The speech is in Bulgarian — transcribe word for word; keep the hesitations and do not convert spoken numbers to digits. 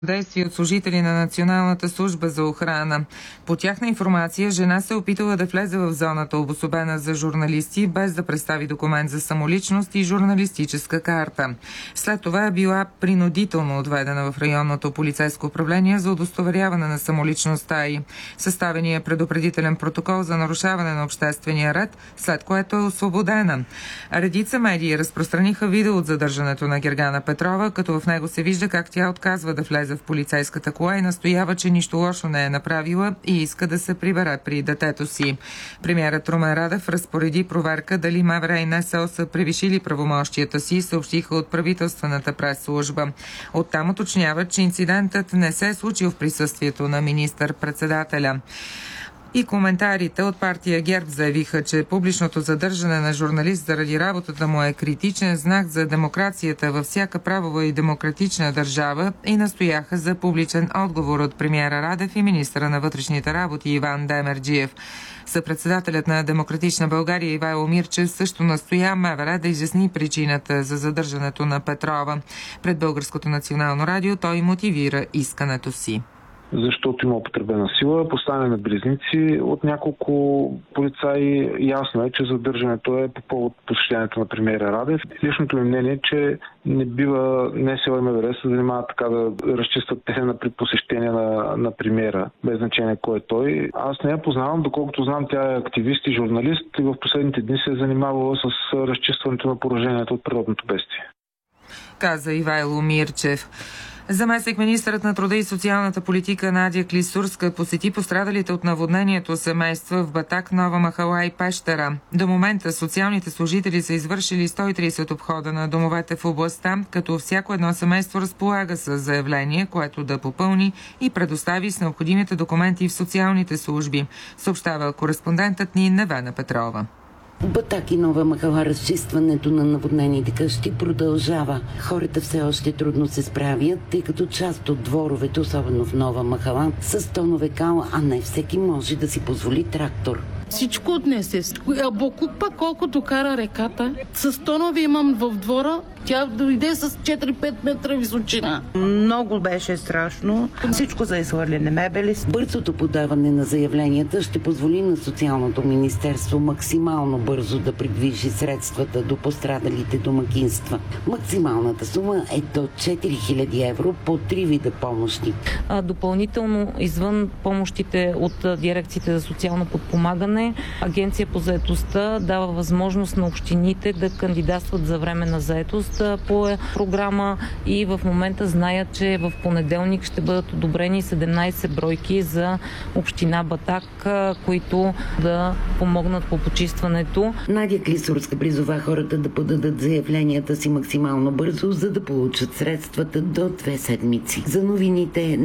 Действия от служители на Националната служба за охрана. По тяхна информация, жена се опитала да влезе в зоната, обособена за журналисти, без да представи документ за самоличност и журналистическа карта. След това е била принудително отведена в районното полицейско управление за удостоверяване на самоличността й. Съставения предупредителен протокол за нарушаване на обществения ред, след което е освободена. Редица медии разпространиха видео от задържането на Гергана Петрова, като в него се вижда как тя отказва да влезе в полицейската кола и настоява, че нищо лошо не е направила и иска да се прибере при детето си. Премиерът Румен Радев разпореди проверка дали МВР и НСО са превишили правомощията си, съобщиха от правителствената прес-служба. Оттам уточняват, че инцидентът не се е случил в присъствието на министър-председателя. И коментарите от партия ГЕРБ заявиха, че публичното задържане на журналист заради работата му е критичен знак за демокрацията във всяка правова и демократична държава и настояха за публичен отговор от премиера Радев и министъра на вътрешните работи Иван Демерджиев. Съпредседателят на Демократична България Ивайло Мирчев също настоя МВР да изясни причината за задържането на Петрова. Пред Българското национално радио той мотивира искането си. Защото има употребена сила, поставяне на белезници от няколко полицаи. Ясно е, че задържането е по повод посещението на премиера Радев. Личното ми мнение е, че не бива НСО и МВР се занимават така да разчистват терена при посещение на, на премиера, без значение кой е той. Аз не я познавам, доколкото знам, тя е активист и журналист и в последните дни се е занимавала с разчистването на поражението от природното бедствие. Каза Ивайло Мирчев. Заместник министърът на труда и социалната политика Надя Клисурска посети пострадалите от наводнението семейства в Батак, Нова махала и Пещера. До момента социалните служители са извършили сто и тридесет обхода на домовете в областта, като всяко едно семейство разполага с заявление, което да попълни и предостави с необходимите документи в социалните служби, съобщава кореспондентът ни Невена Петрова. В Батак и Нова махала разчистването на наводнените къщи продължава. Хората все още трудно се справят, тъй като част от дворовете, особено в Нова махала, са с тонове кал, а не всеки може да си позволи трактор. Всичко отнесе. А Бокук пак колкото кара реката, с тонове имам в двора, тя дойде с четири-пет метра височина. Много беше страшно. Всичко за изхвърляне мебели. Бързото подаване на заявленията ще позволи на Социалното министерство максимално бързо да придвижи средствата до пострадалите домакинства. Максималната сума е до четири хиляди евро по три вида помощи. А, допълнително, извън помощите от дирекциите за социално подпомагане, Агенция по заетостта дава възможност на общините да кандидатстват за временна заетост по програма и в момента знаят, че в понеделник ще бъдат одобрени седемнадесет бройки за община Батак, които да помогнат по почистването. Надя Клисурска призова хората да подадат заявленията си максимално бързо, за да получат средствата до две седмици. За новините